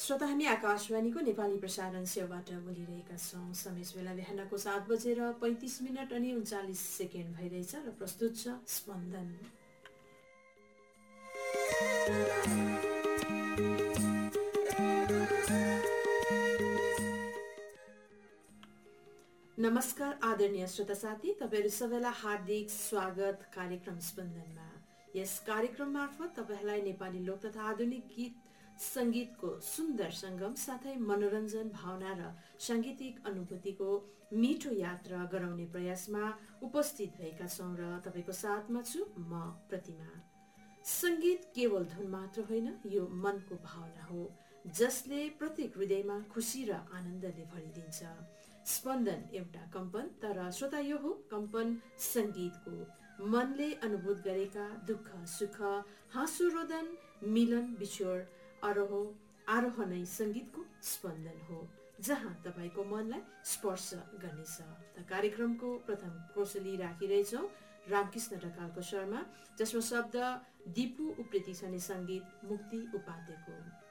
श्रोता, हामी आकाशवाणीको नेपाली प्रसारण सेवाबाट बोलिरहेका छौँ। समय बेला बिहानको 7:35 अनि 39 भइरहेछ र प्रस्तुत छ स्पन्दन। नमस्कार आदरणीय श्रोता साथी, तपाईहरु सबैलाई हार्दिक स्वागत कार्यक्रम स्पन्दनमा। यस कार्यक्रम मार्फत तपाईहरुलाई नेपाली लोक तथा आधुनिक गीत संगीतको सुन्दर संगम साथै मनोरञ्जन, भावना र सांगीतिक अनुभूतिको मिठो यात्रा गराउने प्रयासमा उपस्थित भएका छौं र तपाईको साथमा छु म प्रतिमा। संगीत केवल धुन मात्र होइन, यो मनको भावना हो जसले प्रत्येक हृदयमा खुशी र आनन्दले भरिदिन्छ। स्पन्दन एउटा कम्पन, तर श्रोता यो हो कम्पन संगीतको। मनले अनुभूत गरेका दुःख सुख, हाँसो रोदन, मिलन बिछोड, आरोह नै संगीतको स्पन्दन हो, जहाँ तपाईको मनलाई स्पर्श गर्नेछ। त कार्यक्रमको प्रथम कोसली राखिरहेछौँ रामकृष्ण ढकालको स्वरमा, जसमा शब्द दिपु उप्रेती छने, संगीत मुक्ति उपाध्यको।